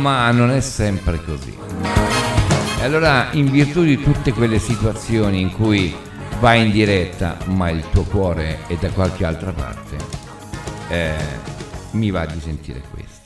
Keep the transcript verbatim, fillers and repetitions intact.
ma non è sempre così. E allora, in virtù di tutte quelle situazioni in cui vai in diretta ma il tuo cuore è da qualche altra parte, eh, mi va di sentire questo.